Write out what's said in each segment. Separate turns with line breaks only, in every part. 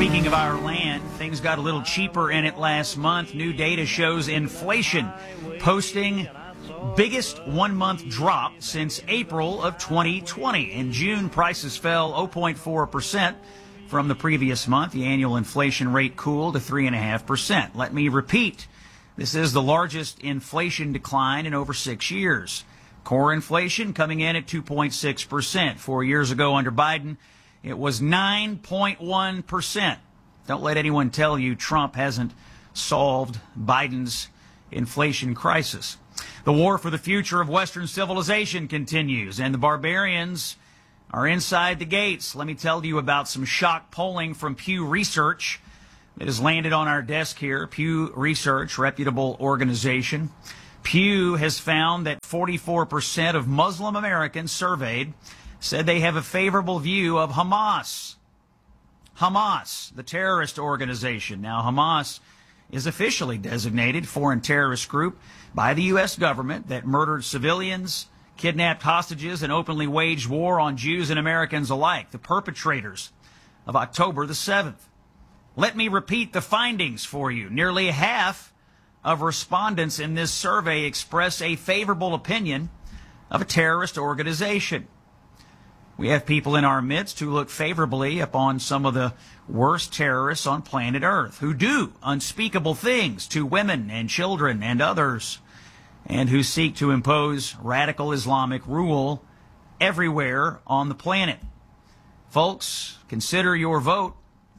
Speaking of our land, things got a little cheaper in it last month. New data shows inflation posting biggest one-month drop since April of 2020. In June, prices fell 0.4% from the previous month. The annual inflation rate cooled to 3.5%. Let me repeat, this is the largest inflation decline in over 6 years. Core inflation coming in at 2.6%. 4 years ago under Biden, it was 9.1%. Don't let anyone tell you Trump hasn't solved Biden's inflation crisis. The war for the future of Western civilization continues, and the barbarians are inside the gates. Let me tell you about some shock polling from Pew Research that has landed on our desk here. Pew Research, reputable organization. Pew has found that 44% of Muslim Americans surveyed said they have a favorable view of Hamas. Hamas, the terrorist organization. Now, Hamas is officially designated foreign terrorist group by the U.S. government that murdered civilians, kidnapped hostages, and openly waged war on Jews and Americans alike, the perpetrators of October the 7th. Let me repeat the findings for you. Nearly half of respondents in this survey express a favorable opinion of a terrorist organization. We have people in our midst who look favorably upon some of the worst terrorists on planet Earth, who do unspeakable things to women and children and others, and who seek to impose radical Islamic rule everywhere on the planet. Folks, consider your vote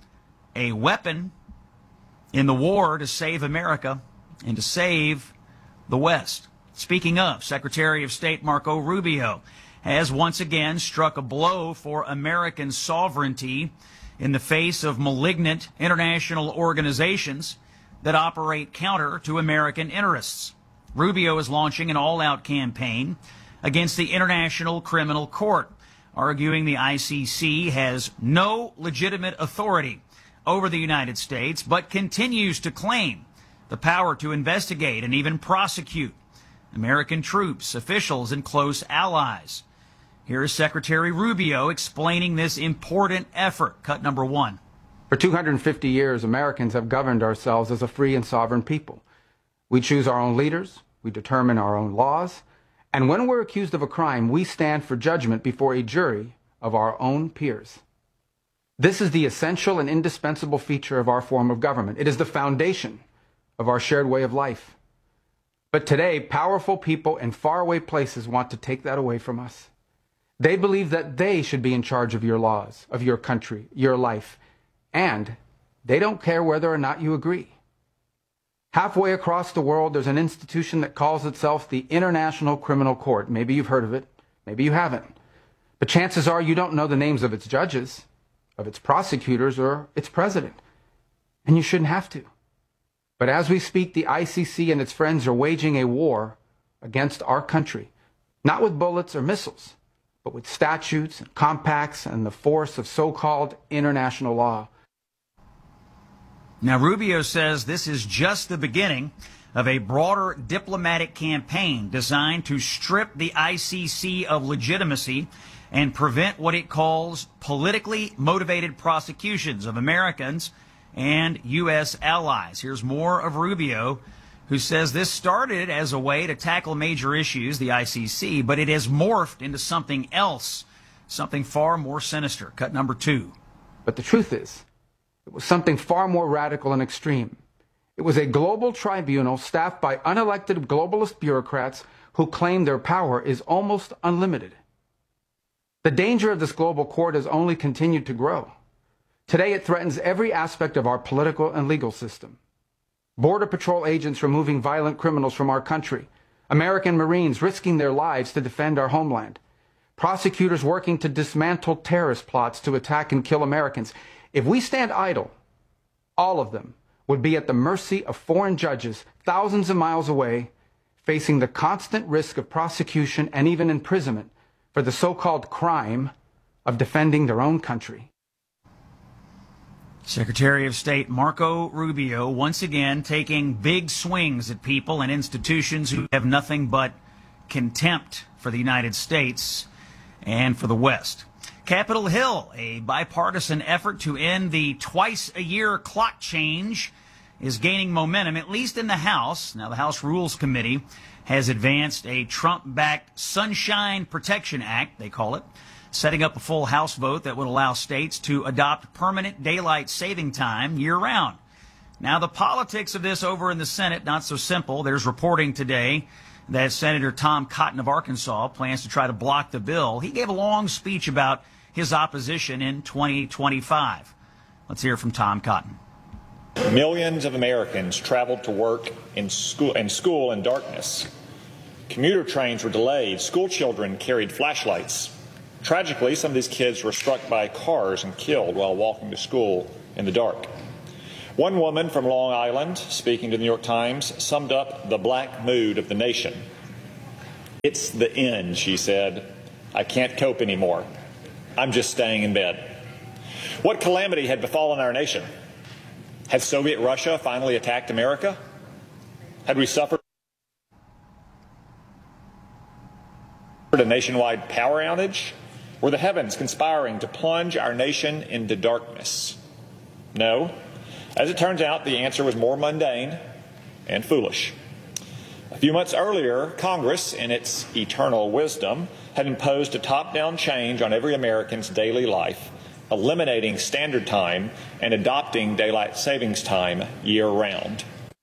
a weapon in the war to save America and to save the West. Speaking of, Secretary of State Marco Rubio has once again struck a blow for American sovereignty in the face of malignant international organizations that operate counter to American interests. Rubio is launching an all-out campaign against the International Criminal Court, arguing the ICC has no legitimate authority over the United States, but continues to claim the power to investigate and even prosecute American troops, officials, and close allies. Here is Secretary Rubio explaining this important effort. Cut number 1.
For 250 years, Americans have governed ourselves as a free and sovereign people. We choose our own leaders, we determine our own laws, and when we're accused of a crime, we stand for judgment before a jury of our own peers. This is the essential and indispensable feature of our form of government. It is the foundation of our shared way of life. But today, powerful people in faraway places want to take that away from us. They believe that they should be in charge of your laws, of your country, your life, and they don't care whether or not you agree. Halfway across the world, there's an institution that calls itself the International Criminal Court. Maybe you've heard of it, maybe you haven't. But chances are you don't know the names of its judges, of its prosecutors, or its president. And you shouldn't have to. But as we speak, the ICC and its friends are waging a war against our country, not with bullets or missiles, but with statutes and compacts and the force of so-called international law.
Now, Rubio says this is just the beginning of a broader diplomatic campaign designed to strip the ICC of legitimacy and prevent what it calls politically motivated prosecutions of Americans and U.S. allies. Here's more of Rubio, who says this started as a way to tackle major issues, the ICC, but it has morphed into something else, something far more sinister. Cut number 2.
But the truth is, it was something far more radical and extreme. It was a global tribunal staffed by unelected globalist bureaucrats who claim their power is almost unlimited. The danger of this global court has only continued to grow. Today, it threatens every aspect of our political and legal system. Border Patrol agents removing violent criminals from our country. American Marines risking their lives to defend our homeland. Prosecutors working to dismantle terrorist plots to attack and kill Americans. If we stand idle, all of them would be at the mercy of foreign judges thousands of miles away, facing the constant risk of prosecution and even imprisonment for the so-called crime of defending their own country.
Secretary of State Marco Rubio once again taking big swings at people and institutions who have nothing but contempt for the United States and for the West. Capitol Hill, a bipartisan effort to end the twice-a-year clock change, is gaining momentum, at least in the House. Now, the House Rules Committee has advanced a Trump-backed Sunshine Protection Act, they call it, setting up a full House vote that would allow states to adopt permanent daylight saving time year-round. Now, the politics of this over in the Senate, not so simple. There's reporting today that Senator Tom Cotton of Arkansas plans to try to block the bill. He gave a long speech about his opposition in 2025. Let's hear from Tom Cotton.
Millions of Americans traveled to work in school in darkness. Commuter trains were delayed. School children carried flashlights. Tragically, some of these kids were struck by cars and killed while walking to school in the dark. One woman from Long Island, speaking to the New York Times, summed up the black mood of the nation. "It's the end," she said. "I can't cope anymore. I'm just staying in bed." What calamity had befallen our nation? Had Soviet Russia finally attacked America? Had we suffered a nationwide power outage? Were the heavens conspiring to plunge our nation into darkness? No. As it turns out, the answer was more mundane and foolish. A few months earlier, Congress, in its eternal wisdom, had imposed a top-down change on every American's daily life, eliminating standard time and adopting daylight savings time year-round.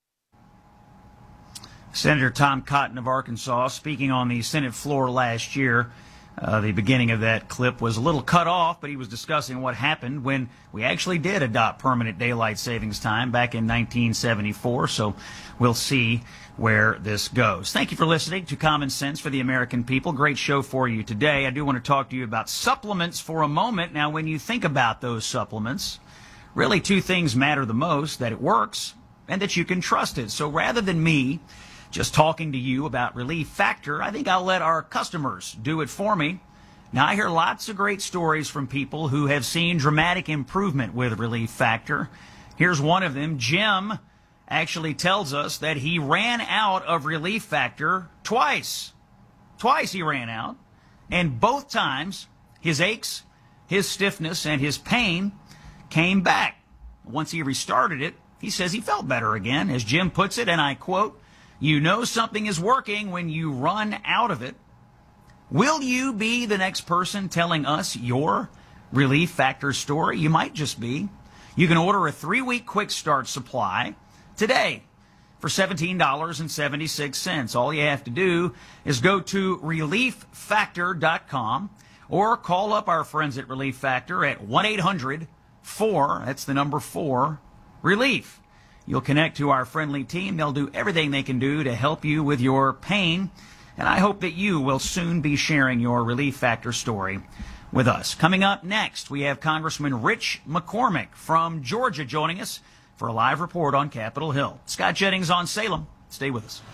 Senator Tom Cotton of Arkansas speaking on the Senate floor last year. The beginning of that clip was a little cut off, but he was discussing what happened when we actually did adopt permanent daylight savings time back in 1974. So we'll see where this goes. Thank you for listening to Common Sense for the American People. Great show for you today. I do want to talk to you about supplements for a moment. Now, when you think about those supplements, really two things matter the most: that it works and that you can trust it. So rather than me just talking to you about Relief Factor, I think I'll let our customers do it for me. Now, I hear lots of great stories from people who have seen dramatic improvement with Relief Factor. Here's one of them. Jim actually tells us that he ran out of Relief Factor twice. Twice he ran out. And both times, his aches, his stiffness, and his pain came back. Once he restarted it, he says he felt better again. As Jim puts it, and I quote, "You know something is working when you run out of it." Will you be the next person telling us your Relief Factor story? You might just be. You can order a 3-week quick start supply today for $17.76. All you have to do is go to ReliefFactor.com or call up our friends at Relief Factor at 1-800-4, that's the number 4, RELIEF. You'll connect to our friendly team. They'll do everything they can do to help you with your pain. And I hope that you will soon be sharing your Relief Factor story with us. Coming up next, we have Congressman Rich McCormick from Georgia joining us for a live report on Capitol Hill. Scott Jennings on Salem. Stay with us.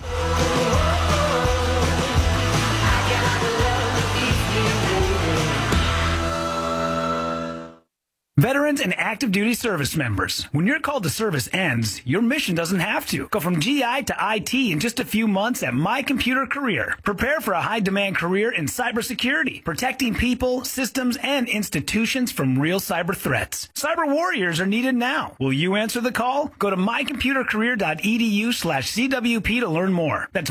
Veterans and active duty service members, when your call to service ends, your mission doesn't have to. Go from GI to IT in just a few months at My Computer Career. Prepare for a high-demand career in cybersecurity, protecting people, systems, and institutions from real cyber threats. Cyber warriors are needed now. Will you answer the call? Go to mycomputercareer.edu/CWP to learn more. That's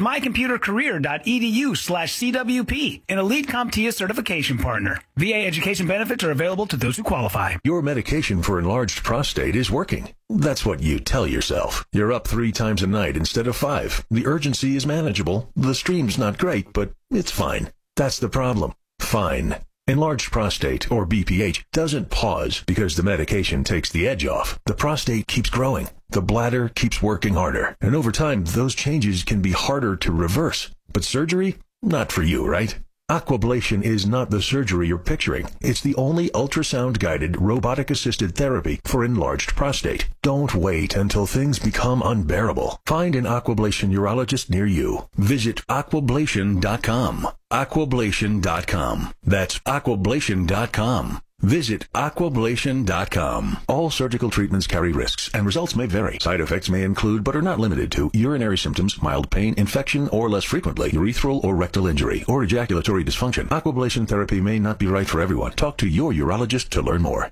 mycomputercareer.edu/CWP, an elite CompTIA certification partner. VA education benefits are available to those who qualify.
Your medication for enlarged prostate is working. That's what you tell yourself. You're up 3 times a night instead of 5. The urgency is manageable. The stream's not great, but it's fine. That's the problem. Fine. Enlarged prostate, or BPH, doesn't pause because the medication takes the edge off. The prostate keeps growing. The bladder keeps working harder. And over time, those changes can be harder to reverse. But surgery? Not for you, right? Aquablation is not the surgery you're picturing. It's the only ultrasound-guided, robotic-assisted therapy for enlarged prostate. Don't wait until things become unbearable. Find an Aquablation urologist near you. Visit aquablation.com. Aquablation.com. That's aquablation.com. Visit aquablation.com. All surgical treatments carry risks, and results may vary. Side effects may include, but are not limited to, urinary symptoms, mild pain, infection, or less frequently, urethral or rectal injury, or ejaculatory dysfunction. Aquablation therapy may not be right for everyone. Talk to your urologist to learn more.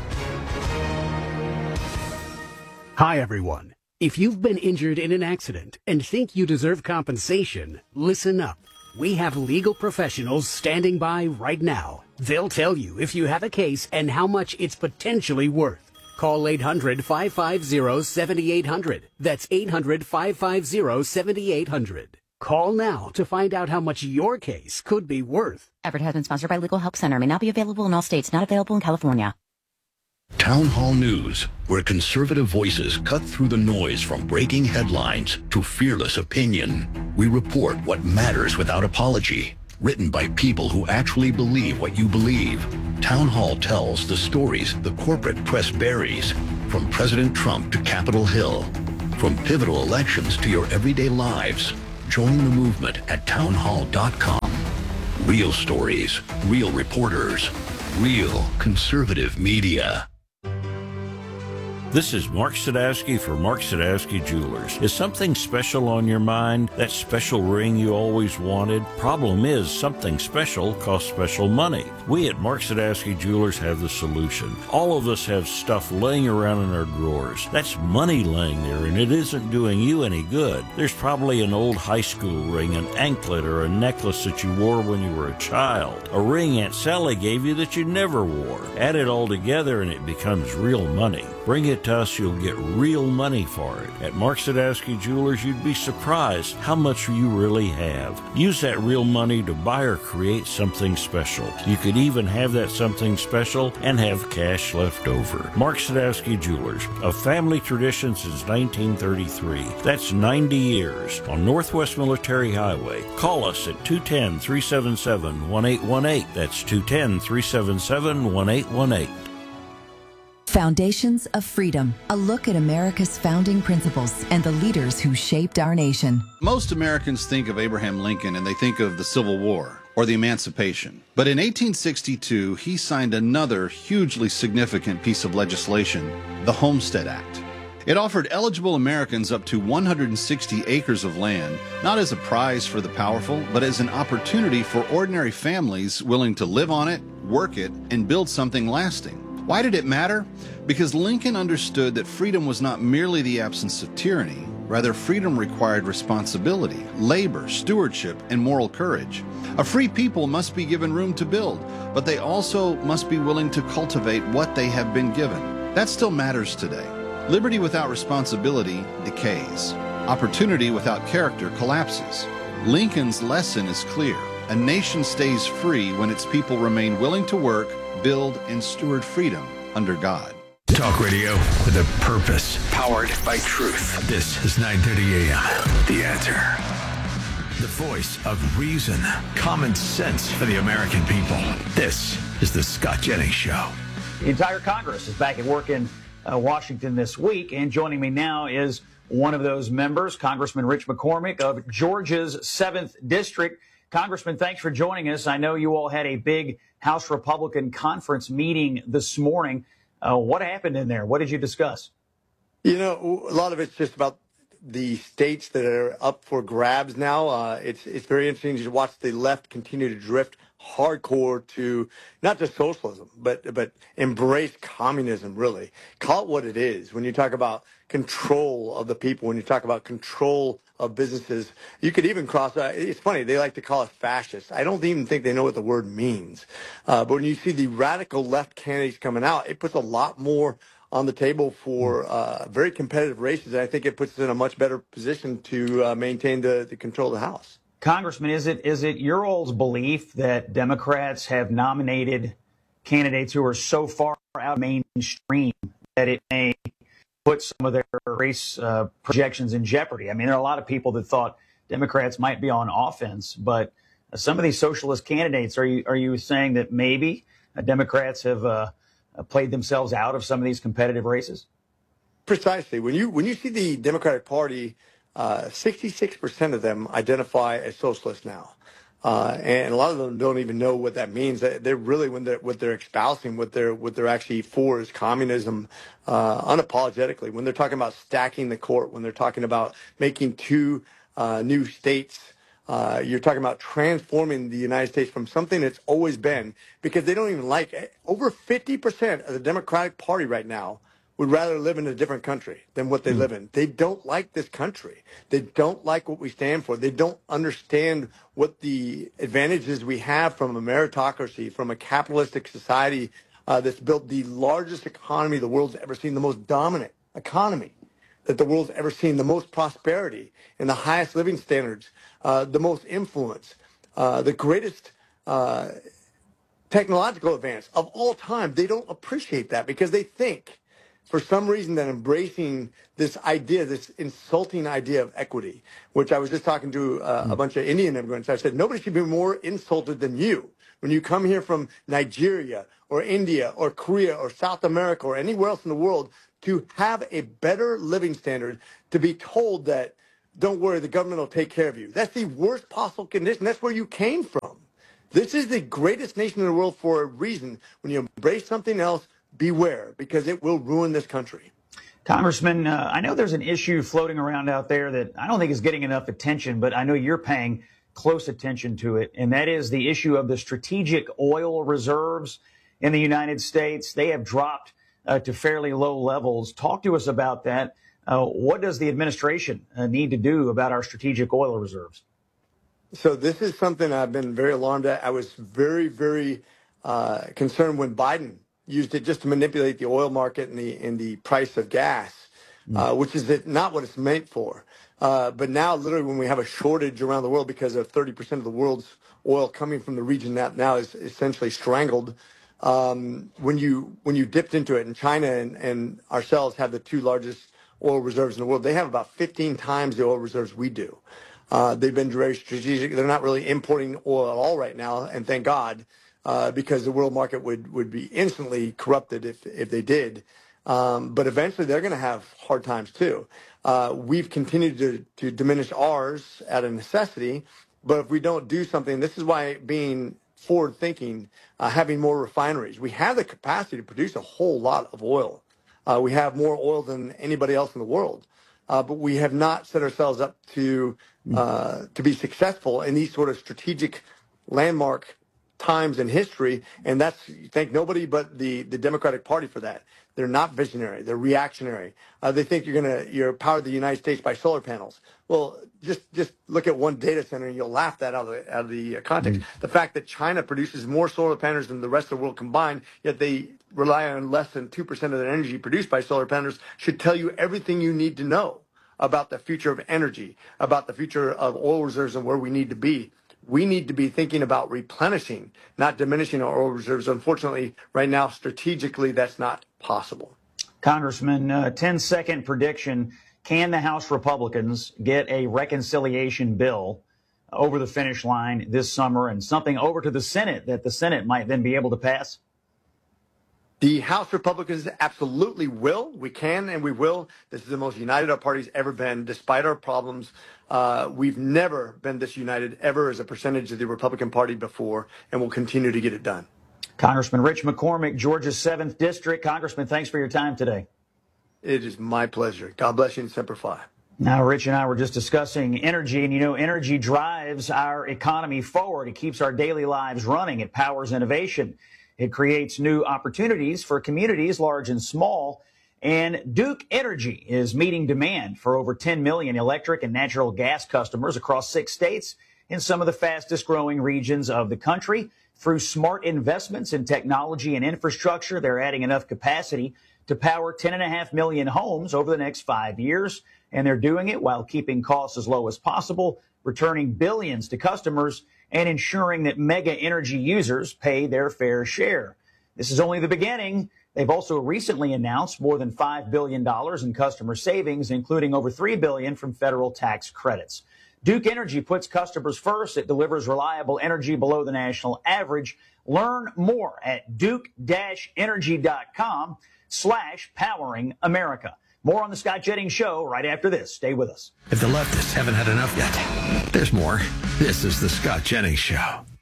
Hi, everyone. If you've been injured in an accident and think you deserve compensation, listen up. We have legal professionals standing by right now. They'll tell you if you have a case and how much it's potentially worth. Call 800-550-7800. That's 800-550-7800. Call now to find out how much your case could be worth.
Advertisement sponsored by Legal Help Center. May not be available in all states. Not available in California.
Town Hall News, where conservative voices cut through the noise from breaking headlines to fearless opinion. We report what matters without apology. Written by people who actually believe what you believe. Town Hall tells the stories the corporate press buries, from President Trump to Capitol Hill, from pivotal elections to your everyday lives. Join the movement at townhall.com. Real stories, real reporters, real conservative media.
This is Mark Sadowski for Mark Sadowski Jewelers. Is something special on your mind? That special ring you always wanted? Problem is, something special costs special money. We at Mark Sadowski Jewelers have the solution. All of us have stuff laying around in our drawers. That's money laying there, and it isn't doing you any good. There's probably an old high school ring, an anklet, or a necklace that you wore when you were a child. A ring Aunt Sally gave you that you never wore. Add it all together and it becomes real money. Bring it to us, you'll get real money for it. At Mark Sadowski Jewelers, you'd be surprised how much you really have. Use that real money to buy or create something special. You could even have that something special and have cash left over. Mark Sadowski Jewelers, a family tradition since 1933. That's 90 years on Northwest Military Highway. Call us at 210-377-1818. That's 210-377-1818.
Foundations of Freedom, a look at America's founding principles and the leaders who shaped our nation.
Most Americans think of Abraham Lincoln and they think of the Civil War or the Emancipation. But in 1862, he signed another hugely significant piece of legislation, the Homestead Act. It offered eligible Americans up to 160 acres of land, not as a prize for the powerful, but as an opportunity for ordinary families willing to live on it, work it, and build something lasting. Why did it matter? Because Lincoln understood that freedom was not merely the absence of tyranny. Rather, freedom required responsibility, labor, stewardship, and moral courage. A free people must be given room to build, but they also must be willing to cultivate what they have been given. That still matters today. Liberty without responsibility decays. Opportunity without character collapses. Lincoln's lesson is clear. A nation stays free when its people remain willing to work, build, and steward freedom under God.
Talk radio with a purpose. Powered by truth. This is 930 AM. The Answer. The voice of reason. Common sense for the American people. This is the Scott Jennings Show.
The entire Congress is back at work in Washington this week, and joining me now is one of those members, Congressman Rich McCormick of Georgia's 7th District. Congressman, thanks for joining us. I know you all had a big House Republican conference meeting this morning. What happened in there? What did you discuss?
You know, a lot of it's just about the states that are up for grabs now. It's very interesting to watch the left continue to drift hardcore to not just socialism, but embrace communism, really. Call it what it is. When you talk about control of the people, when you talk about control of businesses, you could even cross, it's funny, they like to call us fascists. I don't even think they know what the word means. But when you see the radical left candidates coming out, it puts a lot more on the table for very competitive races. And I think it puts us in a much better position to maintain the control of the House.
Congressman, is it your all's belief that Democrats have nominated candidates who are so far out mainstream that it may put some of their race projections in jeopardy? I mean, there are a lot of people that thought Democrats might be on offense, but some of these socialist candidates, are you saying that maybe Democrats have played themselves out of some of these competitive races?
Precisely. When you see the Democratic Party, 66% of them identify as socialists now. And a lot of them don't even know what that means. They're really, what they're espousing, what they're actually for is communism, unapologetically. When they're talking about stacking the court, when they're talking about making two new states, you're talking about transforming the United States from something it's always been, because they don't even like it. Over 50% of the Democratic Party right now would rather live in a different country than what they live in. They don't like this country. They don't like what we stand for. They don't understand what the advantages we have from a meritocracy, from a capitalistic society that's built the largest economy the world's ever seen, the most dominant economy that the world's ever seen, the most prosperity and the highest living standards, the most influence, the greatest technological advance of all time. They don't appreciate that because they think, for some reason, that embracing this idea, this insulting idea of equity, which I was just talking to a bunch of Indian immigrants. I said, nobody should be more insulted than you. When you come here from Nigeria or India or Korea or South America or anywhere else in the world, to have a better living standard, to be told that, don't worry, the government will take care of you. That's the worst possible condition. That's where you came from. This is the greatest nation in the world for a reason. When you embrace something else, beware, because it will ruin this country.
Congressman, I know there's an issue floating around out there that I don't think is getting enough attention, but I know you're paying close attention to it, and that is the issue of the strategic oil reserves in the United States. They have dropped to fairly low levels. Talk to us about that. What does the administration need to do about our strategic oil reserves?
So this is something I've been very alarmed at. I was very, very concerned when Biden used it just to manipulate the oil market and the price of gas, which is not what it's meant for. But now, literally, when we have a shortage around the world because of 30% of the world's oil coming from the region that now is essentially strangled, when you dipped into it, and China and ourselves have the two largest oil reserves in the world, they have about 15 times the oil reserves we do. They've been very strategic. They're not really importing oil at all right now, and thank God. Because the world market would be instantly corrupted if they did. But eventually they're going to have hard times too. We've continued to diminish ours out of necessity, but if we don't do something, this is why being forward-thinking, having more refineries. We have the capacity to produce a whole lot of oil. We have more oil than anybody else in the world. But we have not set ourselves up to be successful in these sort of strategic landmark times in history, and that's, thank nobody but the Democratic Party for that. They're not visionary. They're reactionary. They think you're power the United States by solar panels. Well, just look at one data center and you'll laugh that out of the context. The fact that China produces more solar panels than the rest of the world combined, yet they rely on less than 2% of their energy produced by solar panels, should tell you everything you need to know about the future of energy, about the future of oil reserves and where we need to be. We need to be thinking about replenishing, not diminishing our oil reserves. Unfortunately, right now, strategically, that's not possible.
Congressman, 10-second prediction. Can the House Republicans get a reconciliation bill over the finish line this summer and something over to the Senate that the Senate might then be able to pass?
The House Republicans absolutely will. We can and we will. This is the most united our party's ever been, despite our problems. We've never been this united ever as a percentage of the Republican Party before, and we'll continue to get it done.
Congressman Rich McCormick, Georgia's 7th District. Congressman, thanks for your time today.
It is my pleasure. God bless you and Semper Fi.
Now, Rich and I were just discussing energy, and you know, energy drives our economy forward. It keeps our daily lives running. It powers innovation. It creates new opportunities for communities large and small. And Duke Energy is meeting demand for over 10 million electric and natural gas customers across 6 states in some of the fastest growing regions of the country. Through smart investments in technology and infrastructure, they're adding enough capacity to power 10.5 million homes over the next 5 years. And they're doing it while keeping costs as low as possible, returning billions to customers, and ensuring that mega energy users pay their fair share. This is only the beginning. They've also recently announced more than $5 billion in customer savings, including over $3 billion from federal tax credits. Duke Energy puts customers first. It delivers reliable energy below the national average. Learn more at duke-energy.com/powering America. More on the Scott Jennings Show right after this. Stay with us.
If the leftists haven't had enough yet, there's more. This is the Scott Jennings Show.